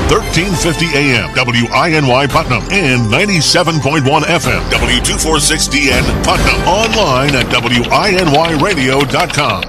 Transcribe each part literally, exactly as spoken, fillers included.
thirteen fifty A M, W I N Y Putnam, and ninety-seven point one F M, W two forty-six D N Putnam. Online at W I N Y radio dot com.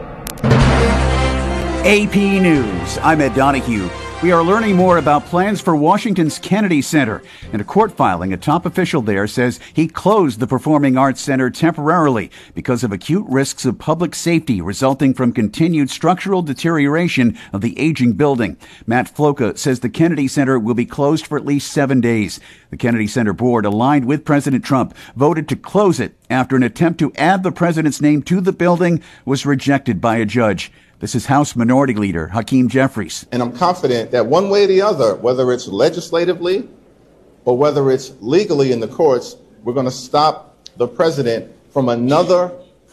A P News. I'm Ed Donahue. We are learning more about plans for Washington's Kennedy Center. In a court filing, a top official there says he closed the Performing Arts Center temporarily because of acute risks of public safety resulting from continued structural deterioration of the aging building. Matt Floca says the Kennedy Center will be closed for at least seven days. The Kennedy Center board, aligned with President Trump, voted to close it after an attempt to add the president's name to the building was rejected by a judge. This is House Minority Leader Hakeem Jeffries. And I'm confident that one way or the other, whether it's legislatively or whether it's legally in the courts, we're going to stop the president from another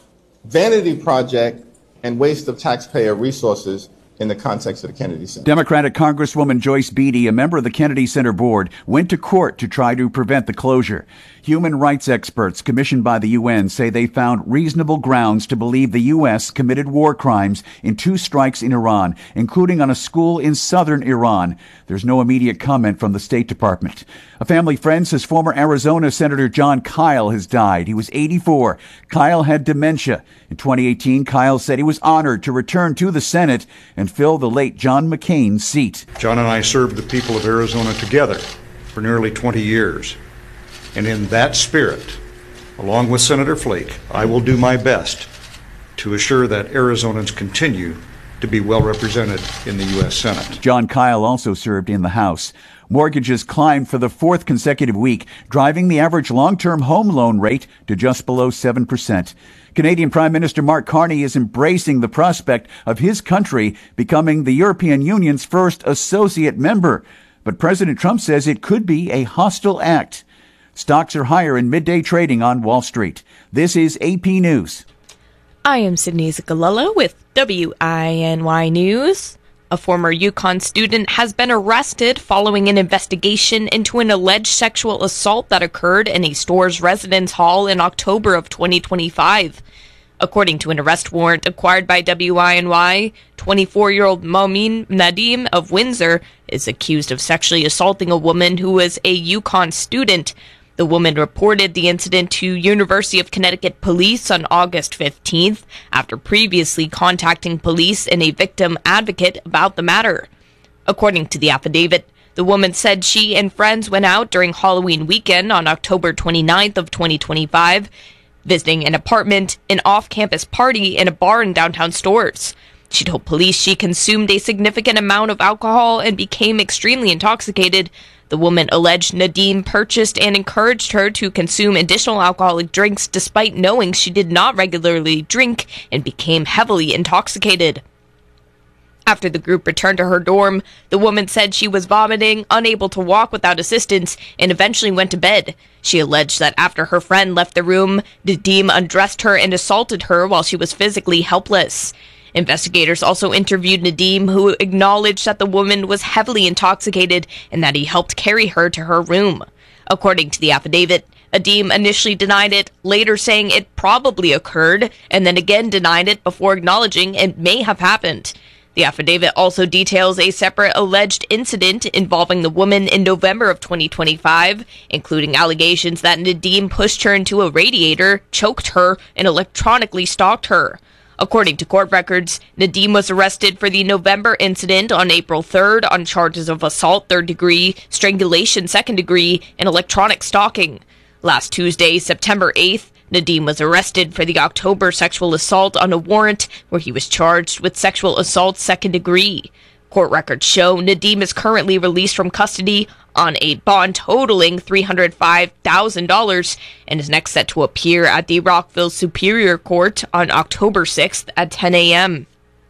vanity project and waste of taxpayer resources in the context of the Kennedy Center. Democratic Congresswoman Joyce Beatty, a member of the Kennedy Center board, went to court to try to prevent the closure. Human rights experts commissioned by the U N say they found reasonable grounds to believe the U S committed war crimes in two strikes in Iran, including on a school in southern Iran. There's no immediate comment from the State Department. A family friend says former Arizona Senator Jon Kyl has died. He was eighty-four. Kyl had dementia. In twenty eighteen, Kyl said he was honored to return to the Senate and fill the late John McCain's seat. John and I served the people of Arizona together for nearly twenty years. And in that spirit, along with Senator Flake, I will do my best to assure that Arizonans continue to be well represented in the U S Senate. Jon Kyl also served in the House. Mortgages climbed for the fourth consecutive week, driving the average long-term home loan rate to just below seven percent. Canadian Prime Minister Mark Carney is embracing the prospect of his country becoming the European Union's first associate member. But President Trump says it could be a hostile act. Stocks are higher in midday trading on Wall Street. This is A P News. I am Sydney Zagalello with W I N Y News. A former UConn student has been arrested following an investigation into an alleged sexual assault that occurred in a store's residence hall in October of twenty twenty-five. According to an arrest warrant acquired by W I N Y, twenty-four-year-old Momin Nadim of Windsor is accused of sexually assaulting a woman who was a UConn student. The woman reported the incident to University of Connecticut police on August fifteenth after previously contacting police and a victim advocate about the matter. According to the affidavit, the woman said she and friends went out during Halloween weekend on October twenty-ninth of twenty twenty-five, visiting an apartment, an off-campus party, and a bar in downtown Stores. She told police she consumed a significant amount of alcohol and became extremely intoxicated. The woman alleged Nadim purchased and encouraged her to consume additional alcoholic drinks despite knowing she did not regularly drink and became heavily intoxicated. After the group returned to her dorm, the woman said she was vomiting, unable to walk without assistance, and eventually went to bed. She alleged that after her friend left the room, Nadim undressed her and assaulted her while she was physically helpless. Investigators also interviewed Nadim, who acknowledged that the woman was heavily intoxicated and that he helped carry her to her room. According to the affidavit, Nadim initially denied it, later saying it probably occurred, and then again denied it before acknowledging it may have happened. The affidavit also details a separate alleged incident involving the woman in November of twenty twenty-five, including allegations that Nadim pushed her into a radiator, choked her, and electronically stalked her. According to court records, Nadim was arrested for the November incident on April third on charges of assault third degree, strangulation second degree, and electronic stalking. Last Tuesday, September eighth, Nadim was arrested for the October sexual assault on a warrant where he was charged with sexual assault second degree. Court records show Nadim is currently released from custody on a bond totaling three hundred five thousand dollars and is next set to appear at the Rockville Superior Court on October sixth at ten a.m.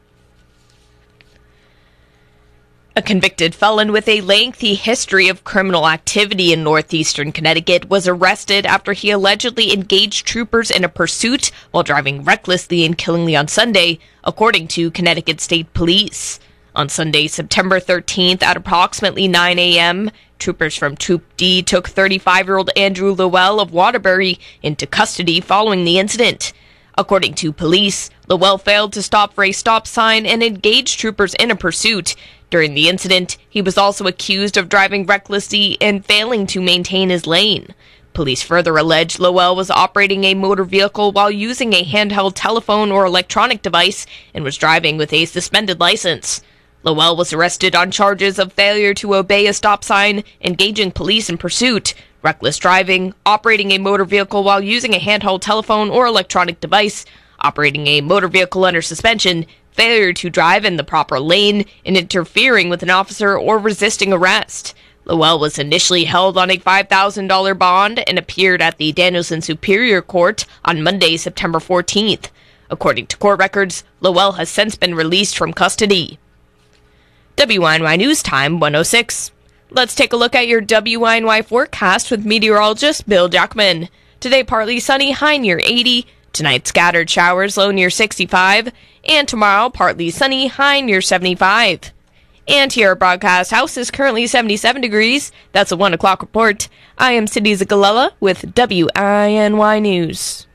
A convicted felon with a lengthy history of criminal activity in northeastern Connecticut was arrested after he allegedly engaged troopers in a pursuit while driving recklessly and killingly on Sunday, according to Connecticut State Police. On Sunday, September thirteenth at approximately nine a.m., troopers from Troop D took thirty-five-year-old Andrew Lowell of Waterbury into custody following the incident. According to police, Lowell failed to stop for a stop sign and engaged troopers in a pursuit. During the incident, he was also accused of driving recklessly and failing to maintain his lane. Police further alleged Lowell was operating a motor vehicle while using a handheld telephone or electronic device and was driving with a suspended license. Lowell was arrested on charges of failure to obey a stop sign, engaging police in pursuit, reckless driving, operating a motor vehicle while using a handheld telephone or electronic device, operating a motor vehicle under suspension, failure to drive in the proper lane, and interfering with an officer or resisting arrest. Lowell was initially held on a five thousand dollars bond and appeared at the Danielson Superior Court on Monday, September fourteenth. According to court records, Lowell has since been released from custody. W I N Y News Time, one oh six. Let's take a look at your W I N Y forecast with meteorologist Bill Jackman. Today, partly sunny, high near eighty. Tonight, scattered showers, low near sixty-five. And tomorrow, partly sunny, high near seventy-five. And here at Broadcast House is currently seventy-seven degrees. That's a one o'clock report. I am Cindy Zagalella with W I N Y News.